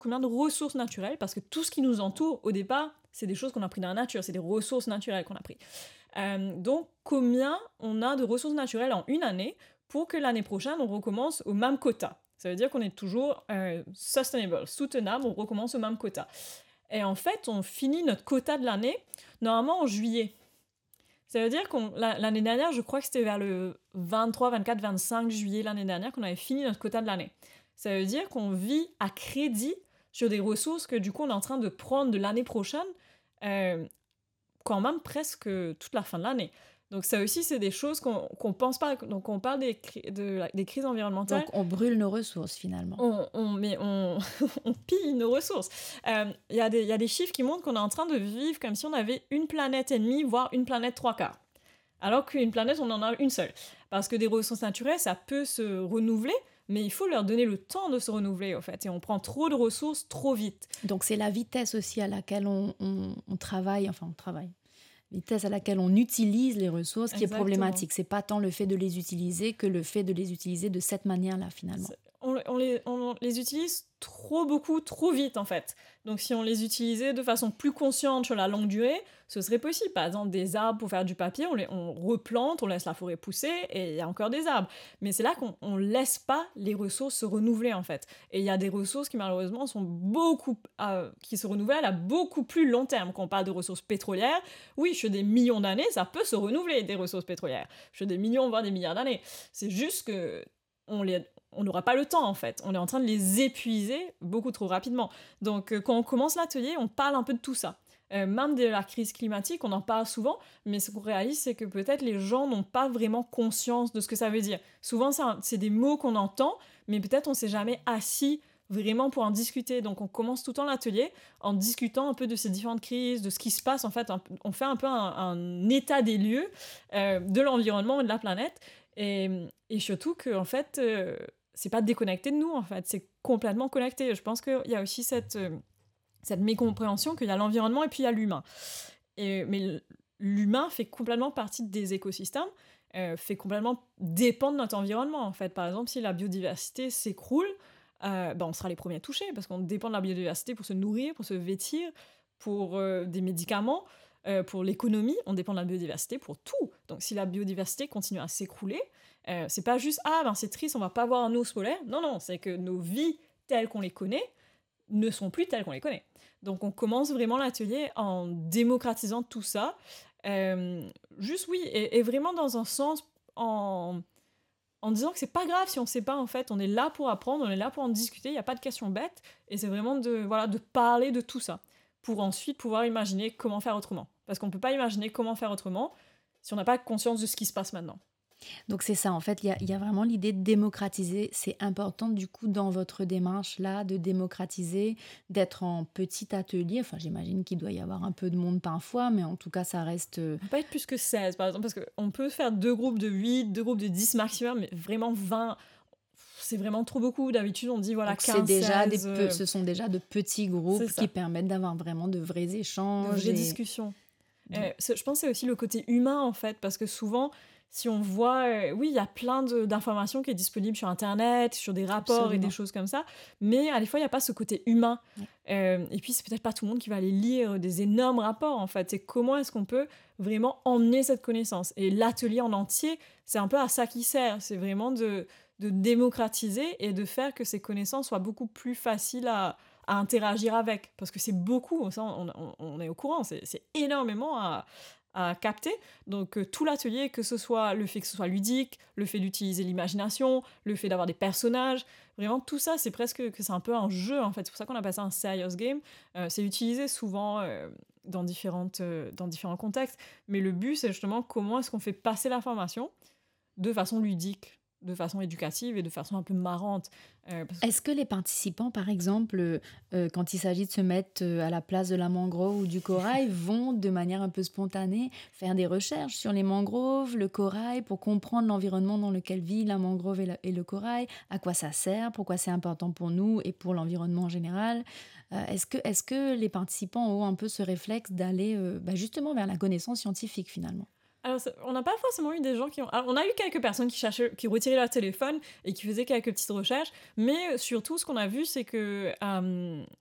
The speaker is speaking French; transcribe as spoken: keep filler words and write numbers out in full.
combien de ressources naturelles, parce que tout ce qui nous entoure, au départ, c'est des choses qu'on a prises dans la nature, c'est des ressources naturelles qu'on a prises. Euh, donc, combien on a de ressources naturelles en une année pour que l'année prochaine, on recommence au même quota. Ça veut dire qu'on est toujours euh, sustainable, soutenable, on recommence au même quota. Et en fait, on finit notre quota de l'année, normalement en juillet. Ça veut dire que l'année dernière, je crois que c'était vers le vingt-trois, vingt-quatre, vingt-cinq juillet l'année dernière qu'on avait fini notre quota de l'année. Ça veut dire qu'on vit à crédit sur des ressources que du coup on est en train de prendre de l'année prochaine, euh, quand même presque toute la fin de l'année. Donc ça aussi, c'est des choses qu'on qu'on pense pas. Donc on parle des, de, des crises environnementales. Donc on brûle nos ressources finalement. On, on, mais on, on pille nos ressources. Il euh, y, y a des chiffres qui montrent qu'on est en train de vivre comme si on avait une planète et demie, voire une planète trois quarts. Alors qu'une planète, on en a une seule. Parce que des ressources naturelles, ça peut se renouveler, mais il faut leur donner le temps de se renouveler, en fait. Et on prend trop de ressources trop vite. Donc c'est la vitesse aussi à laquelle on, on, on travaille, enfin on travaille, vitesse à laquelle on utilise les ressources qui Exactement. Est problématique. C'est pas tant le fait de les utiliser que le fait de les utiliser de cette manière-là, finalement. On, on, les, on les utilise trop, beaucoup, trop vite, en fait. Donc, si on les utilisait de façon plus consciente sur la longue durée, ce serait possible. Par exemple, des arbres pour faire du papier, on, les, on replante, on laisse la forêt pousser, et il y a encore des arbres. Mais c'est là qu'on ne laisse pas les ressources se renouveler, en fait. Et il y a des ressources qui, malheureusement, sont beaucoup, euh, qui se renouvellent à beaucoup plus long terme. Quand on parle de ressources pétrolières, oui, sur des millions d'années, ça peut se renouveler, des ressources pétrolières. Sur des millions, voire des milliards d'années. C'est juste que on les... on n'aura pas le temps, en fait. On est en train de les épuiser beaucoup trop rapidement. Donc, euh, quand on commence l'atelier, on parle un peu de tout ça. Euh, même de la crise climatique, on en parle souvent, mais ce qu'on réalise, c'est que peut-être les gens n'ont pas vraiment conscience de ce que ça veut dire. Souvent, c'est des mots qu'on entend, mais peut-être on ne s'est jamais assis vraiment pour en discuter. Donc, on commence tout le temps l'atelier en discutant un peu de ces différentes crises, de ce qui se passe. En fait, un, on fait un peu un, un état des lieux euh, de l'environnement et de la planète. Et, et surtout que, en fait, euh, c'est pas déconnecté de nous, en fait. C'est complètement connecté. Je pense qu'il y a aussi cette, euh, cette mécompréhension qu'il y a l'environnement et puis il y a l'humain. Et, mais l'humain fait complètement partie des écosystèmes, euh, fait complètement dépendre de notre environnement, en fait. Par exemple, si la biodiversité s'écroule, euh, ben on sera les premiers touchés parce qu'on dépend de la biodiversité pour se nourrir, pour se vêtir, pour euh, des médicaments. Euh, pour l'économie, on dépend de la biodiversité pour tout. Donc si la biodiversité continue à s'écrouler, euh, c'est pas juste « Ah, ben c'est triste, on va pas avoir un ours polaire ». Non, non, c'est que nos vies telles qu'on les connaît ne sont plus telles qu'on les connaît. Donc on commence vraiment l'atelier en démocratisant tout ça. Euh, juste, oui, et, et vraiment dans un sens, en, en disant que c'est pas grave si on sait pas, en fait. On est là pour apprendre, on est là pour en discuter, il n'y a pas de questions bêtes. Et c'est vraiment de, voilà, de parler de tout ça, pour ensuite pouvoir imaginer comment faire autrement. Parce qu'on ne peut pas imaginer comment faire autrement si on n'a pas conscience de ce qui se passe maintenant. Donc c'est ça, en fait, il y a, y a vraiment l'idée de démocratiser. C'est important, du coup, dans votre démarche-là, de démocratiser, d'être en petit atelier. Enfin, j'imagine qu'il doit y avoir un peu de monde parfois, mais en tout cas, ça reste... On ne peut pas être plus que seize, par exemple, parce qu'on peut faire deux groupes de huit, deux groupes de dix maximum, mais vraiment vingt... C'est vraiment trop beaucoup. D'habitude, on dit voilà, quinze, déjà seize... Des pe- ce sont déjà de petits groupes qui permettent d'avoir vraiment de vrais échanges. De vraies et... discussions. De... Euh, je pense que c'est aussi le côté humain, en fait, parce que souvent, si on voit... Euh, oui, il y a plein de, d'informations qui sont disponibles sur Internet, sur des rapports Absolument. Et des choses comme ça, mais à des fois, il n'y a pas ce côté humain. Ouais. Euh, et puis, c'est peut-être pas tout le monde qui va aller lire des énormes rapports, en fait. C'est comment est-ce qu'on peut vraiment emmener cette connaissance. Et l'atelier en entier, c'est un peu à ça qui sert. C'est vraiment de... de démocratiser et de faire que ces connaissances soient beaucoup plus faciles à, à interagir avec. Parce que c'est beaucoup, ça, on, on, on est au courant, c'est, c'est énormément à, à capter. Donc euh, tout l'atelier, que ce soit le fait que ce soit ludique, le fait d'utiliser l'imagination, le fait d'avoir des personnages, vraiment tout ça, c'est presque que c'est un peu un jeu, en fait. C'est pour ça qu'on appelle ça un serious game. Euh, c'est utilisé souvent euh, dans, différentes, euh, dans différents contextes. Mais le but, c'est justement comment est-ce qu'on fait passer l'information de façon ludique, de façon éducative et de façon un peu marrante. Euh, parce que... Est-ce que les participants, par exemple, euh, quand il s'agit de se mettre à la place de la mangrove ou du corail, vont de manière un peu spontanée faire des recherches sur les mangroves, le corail, pour comprendre l'environnement dans lequel vit la mangrove et, la, et le corail, à quoi ça sert, pourquoi c'est important pour nous et pour l'environnement en général. Euh, est-ce que, est-ce que les participants ont un peu ce réflexe d'aller euh, bah justement vers la connaissance scientifique, finalement ? Alors, c'est on n'a pas forcément eu des gens qui ont alors on a eu quelques personnes qui cherchaient qui retiraient leur téléphone et qui faisaient quelques petites recherches, mais surtout ce qu'on a vu, c'est que, hem,